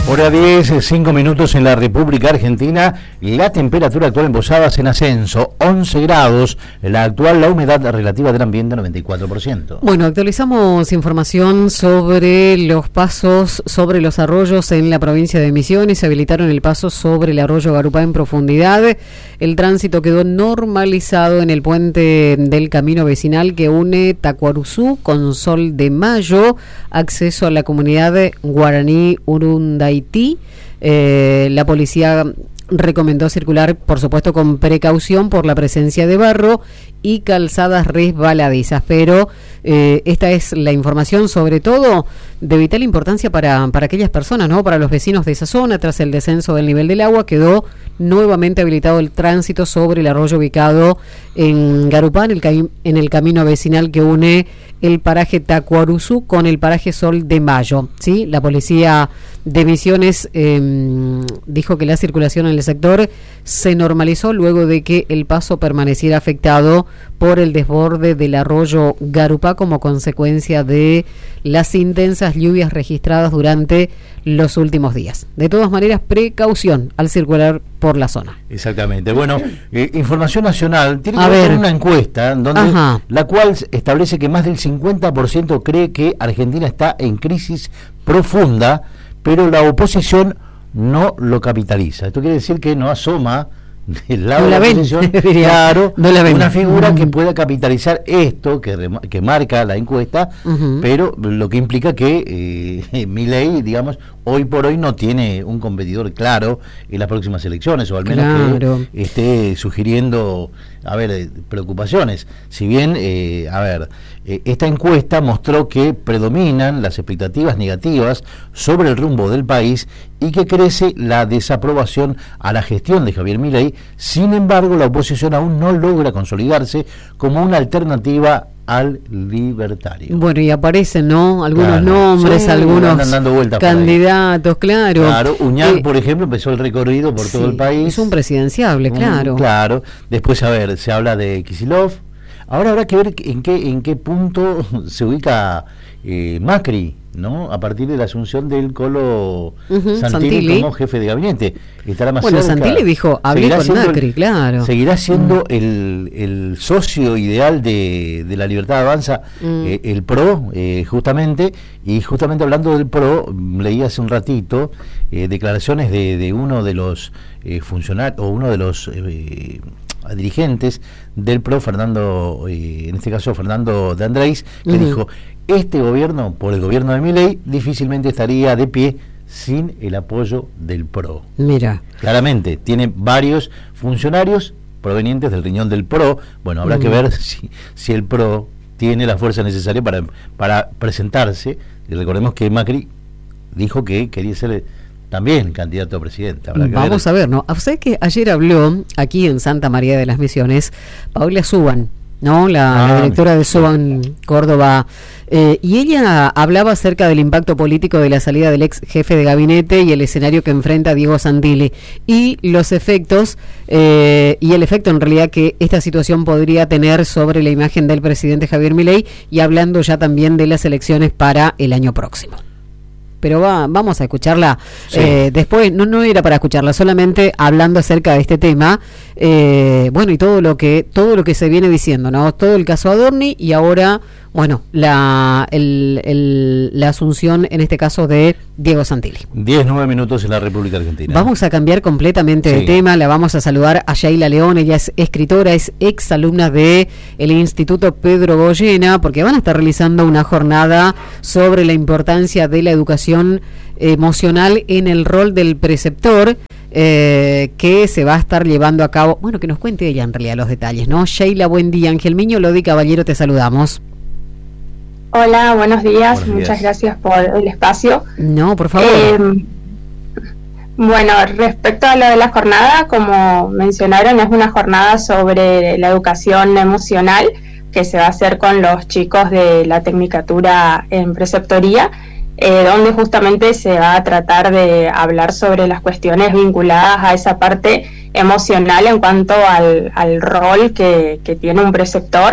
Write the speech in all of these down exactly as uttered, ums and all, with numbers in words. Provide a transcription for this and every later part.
Hora diez, cinco minutos en la República Argentina. La temperatura actual en Posadas en ascenso, once grados. La actual, la humedad relativa del ambiente, noventa y cuatro por ciento. Bueno, actualizamos información sobre los pasos sobre los arroyos en la provincia de Misiones. Se habilitaron el paso sobre el arroyo Garupá en profundidad. El tránsito quedó normalizado en el puente del camino vecinal que une Tacuaruzú con Sol de Mayo, acceso a la comunidad guaraní Urundaití. Eh, la policía recomendó circular, por supuesto, con precaución por la presencia de barro y calzadas resbaladizas, pero eh, esta es la información sobre todo de vital importancia para, para aquellas personas, ¿no? Para los vecinos de esa zona. Tras el descenso del nivel del agua, quedó nuevamente habilitado el tránsito sobre el arroyo ubicado en Garupá, en el, cami- en el camino vecinal que une el paraje Tacuaruzú con el paraje Sol de Mayo, ¿sí? La policía de Misiones eh, dijo que la circulación en el sector se normalizó luego de que el paso permaneciera afectado por el desborde del arroyo Garupá como consecuencia de las intensas lluvias registradas durante los últimos días. De todas maneras, precaución al circular por la zona. Exactamente. Bueno, eh, información nacional. Tiene que A ver ver. una encuesta donde Ajá. la cual establece que más del cincuenta por ciento cree que Argentina está en crisis profunda, pero la oposición no lo capitaliza. Esto quiere decir que no asoma del lado No de la, la ven, oposición, diría. claro, No la ven. una figura Mm. que pueda capitalizar esto que, rema- que marca la encuesta, Ujú. pero lo que implica que eh, Milei, digamos, hoy por hoy no tiene un competidor claro en las próximas elecciones, o al menos Claro. que esté sugiriendo, a ver, eh, preocupaciones. Si bien, eh, a ver, eh, esta encuesta mostró que predominan las expectativas negativas sobre el rumbo del país y que crece la desaprobación a la gestión de Javier Milei. Sin embargo, la oposición aún no logra consolidarse como una alternativa al libertario. Bueno, y aparecen, ¿no? Algunos Claro. nombres, Sí, algunos andan dando vueltas por ahí. candidatos, claro. Claro, Uñal, Eh, por ejemplo, empezó el recorrido por todo sí, el país. Es un presidenciable, claro. Mm, claro. Después, a ver, se habla de Kicillof. Ahora habrá que ver en qué en qué punto se ubica eh, Macri, ¿no? A partir de la asunción del Colo Ujú, Santilli, Santilli. como jefe de gabinete. Estará más Bueno, cerca. Santilli dijo, hablé Seguirá con siendo el- Macri, claro. Seguirá siendo el, el socio ideal de, de la Libertad Avanza, Mm. eh, el PRO, eh, justamente, y justamente hablando del PRO, leí hace un ratito eh, declaraciones de, de uno de los eh, funcionarios, o uno de los eh, dirigentes del PRO, Fernando, eh, en este caso Fernando de Andrés, que Ujú. dijo, este gobierno, por el gobierno de Milei, difícilmente estaría de pie sin el apoyo del PRO. Mira. Claramente, tiene varios funcionarios provenientes del riñón del PRO. Bueno, habrá Mm. que ver si, si el PRO tiene la fuerza necesaria para, para presentarse. Y recordemos que Macri dijo que quería ser también candidato a presidente. Habrá que Vamos ver. a ver, ¿no? ¿Sabes que ayer habló aquí en Santa María de las Misiones Paula Suban, ¿no? La, Ah, la directora de Suban Córdoba, eh, y ella hablaba acerca del impacto político de la salida del ex jefe de gabinete y el escenario que enfrenta Diego Santilli y los efectos eh, y el efecto en realidad que esta situación podría tener sobre la imagen del presidente Javier Milei, y hablando ya también de las elecciones para el año próximo. Pero va, vamos a escucharla Sí. eh, después. No, no era para escucharla, solamente hablando acerca de este tema. Eh, bueno, y todo lo que todo lo que se viene diciendo, ¿no? Todo el caso Adorni y ahora, bueno, la el, el, la asunción en este caso de Diego Santilli. diez, nueve minutos en la República Argentina. Vamos a cambiar completamente de Sí. tema. La vamos a saludar a Sheila León. Ella es escritora, es ex alumna de el Instituto Pedro Goyena, porque van a estar realizando una jornada sobre la importancia de la educación emocional en el rol del preceptor, eh, que se va a estar llevando a cabo. Bueno, que nos cuente ella en realidad los detalles, ¿no? Sheila, buen día. Ángel Miño, Lodi Caballero, te saludamos. Hola, buenos días, Buenos muchas días. gracias por el espacio. No, por favor. Eh, bueno, respecto a lo de la jornada, como mencionaron, es una jornada sobre la educación emocional que se va a hacer con los chicos de la Tecnicatura en Preceptoría, eh, donde justamente se va a tratar de hablar sobre las cuestiones vinculadas a esa parte emocional en cuanto al, al rol que, que tiene un preceptor,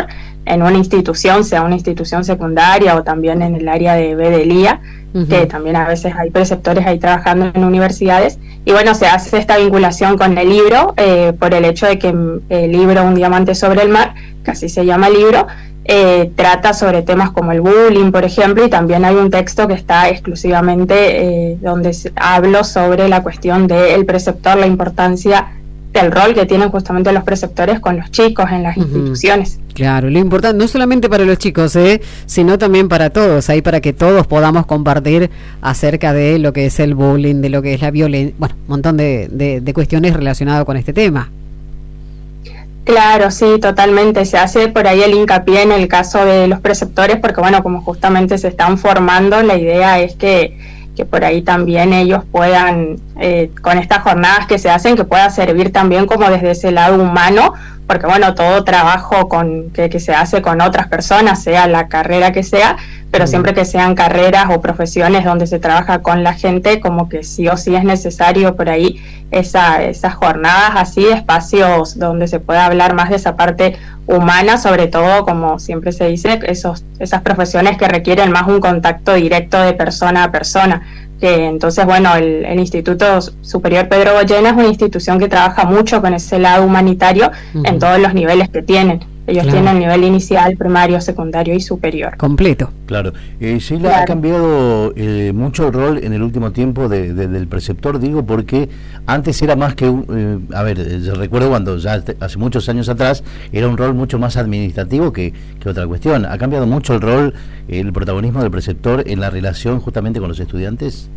en una institución, sea una institución secundaria o también en el área de B D L I A, uh-huh. que también a veces hay preceptores ahí trabajando en universidades. Y bueno, se hace esta vinculación con el libro eh, por el hecho de que el libro Un diamante sobre el mar, que así se llama el libro, eh, trata sobre temas como el bullying, por ejemplo, y también hay un texto que está exclusivamente eh, donde hablo sobre la cuestión del preceptor, la importancia del rol que tienen justamente los preceptores con los chicos en las uh-huh. instituciones. Claro, lo importante, no solamente para los chicos, ¿eh? sino también para todos, ahí para que todos podamos compartir acerca de lo que es el bullying, de lo que es la violencia, bueno, un montón de, de, de cuestiones relacionadas con este tema. Claro, sí, totalmente. Se hace por ahí el hincapié en el caso de los preceptores, porque bueno, como justamente se están formando, la idea es que que por ahí también ellos puedan, eh, con estas jornadas que se hacen, que pueda servir también como desde ese lado humano, porque bueno, todo trabajo con que, que se hace con otras personas, sea la carrera que sea, pero siempre que sean carreras o profesiones donde se trabaja con la gente, como que sí o sí es necesario por ahí esa, esas jornadas así, espacios donde se pueda hablar más de esa parte humana, sobre todo, como siempre se dice, esos, esas profesiones que requieren más un contacto directo de persona a persona. Que entonces, bueno, el, el Instituto Superior Pedro Goyena es una institución que trabaja mucho con ese lado humanitario uh-huh. en todos los niveles que tienen. Ellos claro. tienen nivel inicial, primario, secundario y superior. Completo. Claro. Eh, Sheila, claro. ha cambiado eh, mucho el rol en el último tiempo de, de, del preceptor, digo, porque antes era más que, un, eh, a ver, eh, recuerdo cuando ya hace muchos años atrás, era un rol mucho más administrativo que, que otra cuestión. ¿Ha cambiado mucho el rol, el protagonismo del preceptor en la relación justamente con los estudiantes?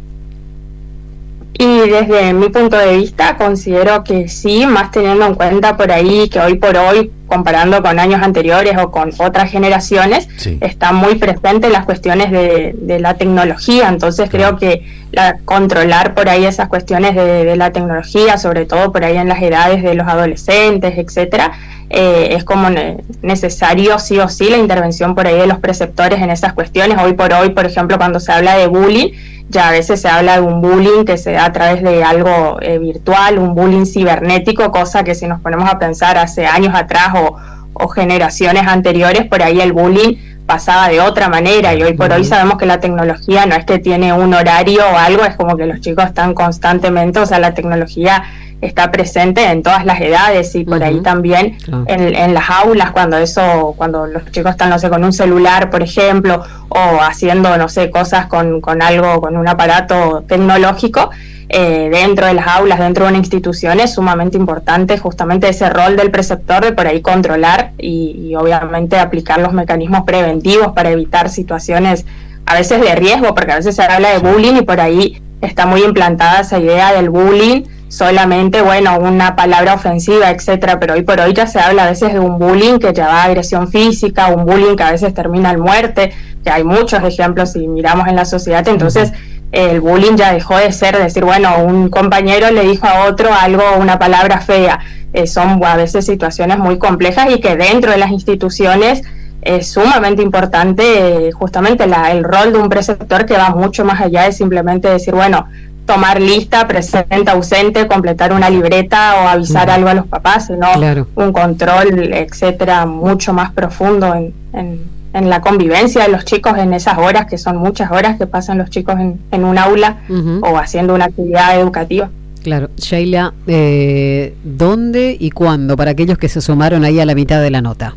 Y desde mi punto de vista considero que sí, más teniendo en cuenta por ahí que hoy por hoy, comparando con años anteriores o con otras generaciones, sí. están muy presentes las cuestiones de, de la tecnología. Entonces creo que la, controlar por ahí esas cuestiones de, de la tecnología, sobre todo por ahí en las edades de los adolescentes, etcétera, eh, es como ne- necesario sí o sí la intervención por ahí de los preceptores en esas cuestiones. Hoy por hoy, por ejemplo, cuando se habla de bullying, ya a veces se habla de un bullying que se da a través de algo eh, virtual, un bullying cibernético, cosa que si nos ponemos a pensar hace años atrás o, o generaciones anteriores, por ahí el bullying pasaba de otra manera, y hoy por hoy sabemos que la tecnología no es que tiene un horario o algo, es como que los chicos están constantemente, o sea, la tecnología está presente en todas las edades y por uh-huh. ahí también uh-huh. en, en las aulas, cuando eso, cuando los chicos están, no sé, con un celular, por ejemplo, o haciendo, no sé, cosas con, con algo, con un aparato tecnológico, eh, dentro de las aulas, dentro de una institución, es sumamente importante justamente ese rol del preceptor de por ahí controlar y, y obviamente aplicar los mecanismos preventivos para evitar situaciones a veces de riesgo, porque a veces se habla de bullying y por ahí está muy implantada esa idea del bullying solamente, bueno, una palabra ofensiva, etcétera, pero hoy por hoy ya se habla a veces de un bullying que ya va a agresión física, un bullying que a veces termina en muerte, que hay muchos ejemplos si miramos en la sociedad. Entonces el bullying ya dejó de ser decir, bueno, un compañero le dijo a otro algo, una palabra fea. Eh, son a veces situaciones muy complejas y que dentro de las instituciones es sumamente importante eh, justamente la, el rol de un preceptor, que va mucho más allá de simplemente decir, bueno, tomar lista, presente, ausente, completar una libreta o avisar uh-huh. algo a los papás, sino claro. un control, etcétera, mucho más profundo en, en, en la convivencia de los chicos en esas horas, que son muchas horas que pasan los chicos en, en un aula uh-huh. o haciendo una actividad educativa. Claro. Sheila, eh, ¿dónde y cuándo para aquellos que se sumaron ahí a la mitad de la nota?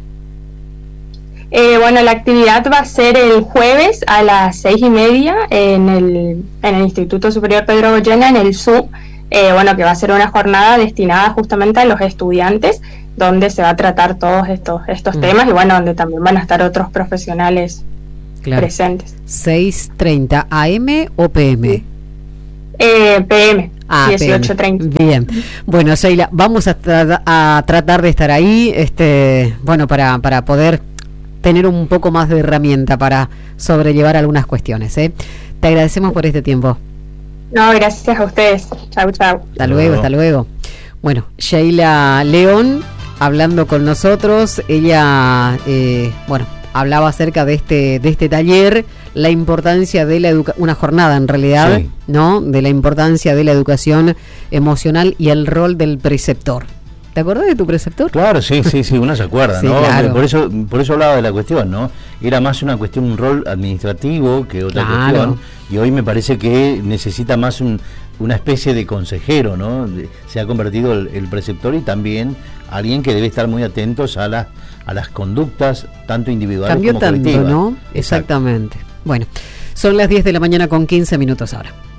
Eh, bueno, la actividad va a ser el jueves a las seis y media en el, en el Instituto Superior Pedro Goyena, en el S U, eh, bueno, que va a ser una jornada destinada justamente a los estudiantes, donde se va a tratar todos estos estos mm. temas y bueno, donde también van a estar otros profesionales claro. presentes. ¿seis treinta A M o P M? Eh, P M. Ah, dieciocho treinta. Bien. Bueno, Sheila, vamos a, tra- a tratar de estar ahí, este, bueno, para, para poder tener un poco más de herramienta para sobrellevar algunas cuestiones, ¿eh? Te agradecemos por este tiempo. No, gracias a ustedes. Chau, chau. Hasta luego, hasta luego. Bueno, Sheila León hablando con nosotros. Ella, eh, bueno, hablaba acerca de este de este taller, la importancia de la educación, una jornada en realidad, sí. ¿no? De la importancia de la educación emocional y el rol del preceptor. ¿Te acordás de tu preceptor? Claro, sí, sí, sí, uno se acuerda, Sí, ¿no? claro. Por eso, por eso hablaba de la cuestión, ¿no? Era más una cuestión, un rol administrativo que otra Claro. cuestión, y hoy me parece que necesita más un, una especie de consejero, ¿no? De- se ha convertido el, el preceptor y también alguien que debe estar muy atentos a las a las conductas, tanto individuales Cambió como tanto, colectivas. ¿no? Exacto. Exactamente. Bueno, son las diez de la mañana con quince minutos ahora.